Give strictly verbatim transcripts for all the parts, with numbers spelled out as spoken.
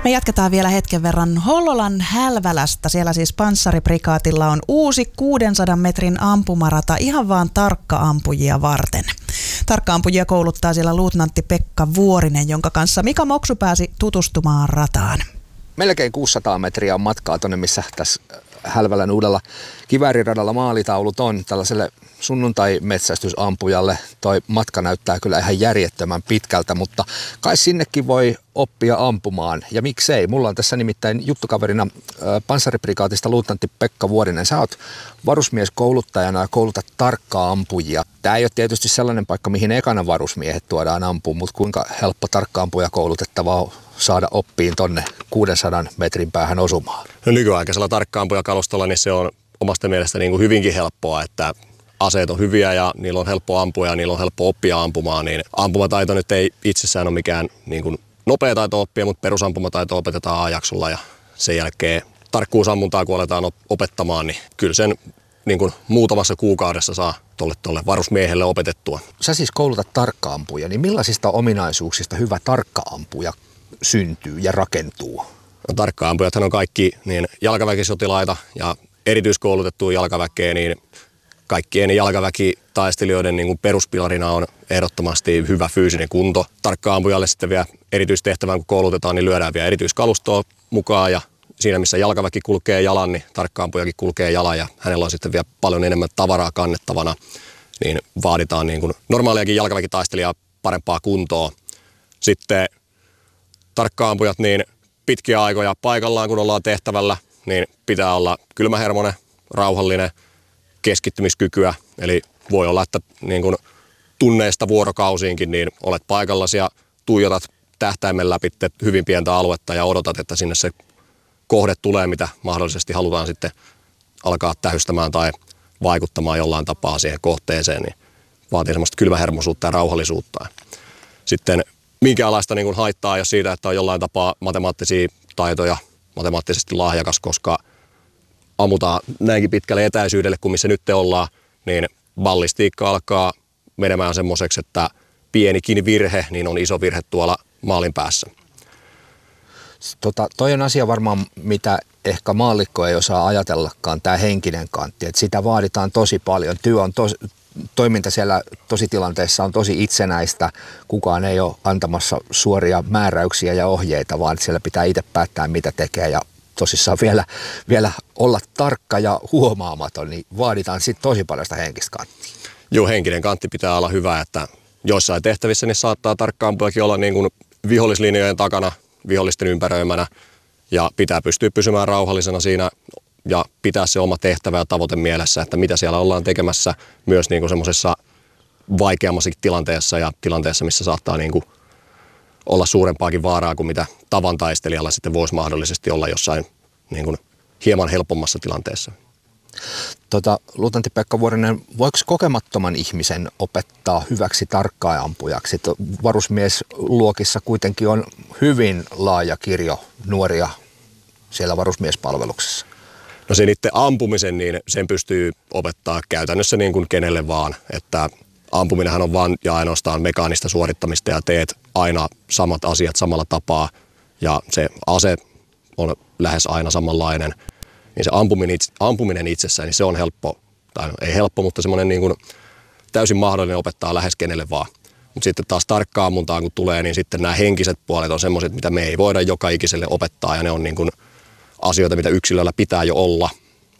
Me jatketaan vielä hetken verran Hollolan Hälvälästä. Siellä siis panssariprikaatilla on uusi kuudensadan metrin ampumarata ihan vaan tarkka-ampujia varten. Tarkka-ampujia kouluttaa siellä luutnantti Pekka Vuorinen, jonka kanssa Mika Moksu pääsi tutustumaan rataan. Melkein kuusisataa metriä on matkaa tuonne, missä tässä Hälvälän uudella kivääriradalla maalitaulut on. Tällaiselle sunnuntai-metsästysampujalle toi matka näyttää kyllä ihan järjettömän pitkältä, mutta kai sinnekin voi oppia ampumaan. Ja miksei? Mulla on tässä nimittäin juttukaverina panssariprikaatista luutnantti Pekka Vuorinen. Sä oot varusmieskouluttajana ja koulutat tarkkaa ampujia. Tää ei ole tietysti sellainen paikka, mihin ekana varusmiehet tuodaan ampuun, mutta kuinka helppo tarkka-ampuja koulutettava on saada oppiin tonne kuudensadan metrin päähän osumaan? No, nykyaikaisella tarkka-ampujakalustolla niin se on omasta mielestä niin kuin hyvinkin helppoa, että aseet on hyviä ja niillä on helppo ampua ja niillä on helppo oppia ampumaan, niin ampumataito nyt ei itsessään ole mikään niin kuin nopea taito oppia, mutta perusampumataito opetetaan A-jaksolla ja sen jälkeen tarkkuusammuntaa kun aletaan opettamaan, niin kyllä sen niin kuin muutamassa kuukaudessa saa tolle, tolle varusmiehelle opetettua. Sä siis koulutat tarkka-ampuja, niin millaisista ominaisuuksista hyvä tarkka-ampuja syntyy ja rakentuu? No, tarkka-ampujathan on kaikki niin jalkaväkisotilaita ja erityiskoulutettua jalkaväkeä, niin kaikkien jalkaväkitaistelijoiden niin kuin peruspilarina on ehdottomasti hyvä fyysinen kunto. Tarkka-ampujalle sitten vielä erityistehtävään kun koulutetaan, niin lyödään vielä erityiskalustoa mukaan ja siinä missä jalkaväki kulkee jalan, niin tarkka-ampujakin kulkee jalan ja hänellä on sitten vielä paljon enemmän tavaraa kannettavana, niin vaaditaan niin kuin normaaliakin jalkaväkitaistelijaa parempaa kuntoa. Sitten tarkka-ampujat niin pitkiä aikoja paikallaan, kun ollaan tehtävällä, niin pitää olla kylmähermonen, rauhallinen, keskittymiskykyä. Eli voi olla, että niin kun tunneista vuorokausiinkin niin olet paikallasi ja tuijotat tähtäimen läpi hyvin pientä aluetta ja odotat, että sinne se kohde tulee, mitä mahdollisesti halutaan sitten alkaa tähystämään tai vaikuttamaan jollain tapaa siihen kohteeseen, niin vaatii semmoista kylmähermoisuutta ja rauhallisuutta. Sitten minkäänlaista niin kun haittaa jos siitä, että on jollain tapaa matemaattisia taitoja, matemaattisesti lahjakas, koska ammutaan näinkin pitkälle etäisyydelle kuin missä nyt ollaan, niin ballistiikka alkaa menemään semmoiseksi, että pienikin virhe niin on iso virhe tuolla maalin päässä. Tota, toi on asia varmaan, mitä ehkä maallikko ei osaa ajatellakaan, tämä henkinen kantti. Et sitä vaaditaan tosi paljon. Työ on tos, toiminta siellä tositilanteessa on tosi itsenäistä. Kukaan ei ole antamassa suoria määräyksiä ja ohjeita, vaan siellä pitää itse päättää, mitä tekee. Ja tosissaan vielä, vielä olla tarkka ja huomaamaton, niin vaaditaan sitten tosi paljon sitä henkistä kanttia. Joo, henkinen kantti pitää olla hyvä, että joissain tehtävissä niin saattaa tarkka-ampujakin olla niin kuin vihollislinjojen takana, vihollisten ympäröimänä, ja pitää pystyä pysymään rauhallisena siinä ja pitää se oma tehtävä ja tavoite mielessä, että mitä siellä ollaan tekemässä myös niin kuin semmoisessa vaikeammassakin tilanteessa ja tilanteessa, missä saattaa niin kuin olla suurempaakin vaaraa kuin mitä tavan taistelijalla sitten voisi mahdollisesti olla jossain niin kuin hieman helpommassa tilanteessa. Tota, luutnantti Pekka Vuorinen, voiko kokemattoman ihmisen opettaa hyväksi tarkka-ampujaksi? Varusmiesluokissa kuitenkin on hyvin laaja kirjo nuoria siellä varusmiespalveluksessa. No sen itse ampumisen, niin sen pystyy opettaa käytännössä niin kuin kenelle vaan, että ampuminenhan on vain ja ainoastaan mekaanista suorittamista ja teet aina samat asiat samalla tapaa ja se ase on lähes aina samanlainen. Niin se ampuminen, ampuminen itsessään, niin se on helppo, tai ei helppo, mutta semmoinen niin kuin täysin mahdollinen opettaa lähes kenelle vaan. Mutta sitten taas tarkkaan ammuntaan kun tulee, niin sitten nämä henkiset puolet on semmoiset, mitä me ei voida joka ikiselle opettaa, ja ne on niin kuin asioita, mitä yksilöllä pitää jo olla.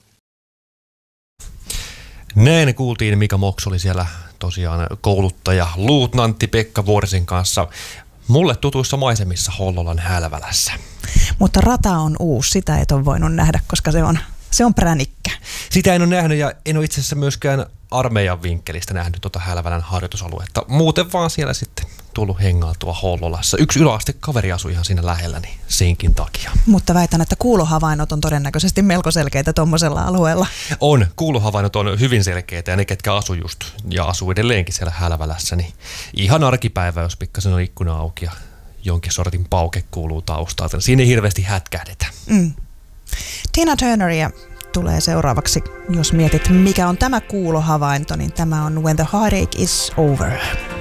Näin kuultiin, Mika Moksu oli siellä tosiaan kouluttaja luutnantti Pekka Vuorisen kanssa mulle tutuissa maisemissa Hollolan Hälvälässä. Mutta rata on uusi, sitä et ole voinut nähdä, koska se on, se on pränikkä. Sitä en ole nähnyt ja en ole itse asiassa myöskään armeijan vinkkelistä nähnyt tuota Hälvälän harjoitusaluetta. Muuten vaan siellä sitten tullut hengautua Hollolassa. Yksi yläaste kaveri asui ihan siinä lähellä, niin senkin takia. Mutta väitän, että kuulohavainnot on todennäköisesti melko selkeitä tuommoisella alueella. On. Kuulohavainnot on hyvin selkeitä ja ne, ketkä asu just ja asuu edelleenkin siellä Hälvälässä, niin ihan arkipäivä, jos pikkasen on ikkuna auki ja jonkin sortin pauke kuuluu taustalta. Siinä ei hirveästi hätkähdetä. Mm. Tina Turneria tulee seuraavaksi. Jos mietit, mikä on tämä kuulohavainto, niin tämä on When the Heartache is Over.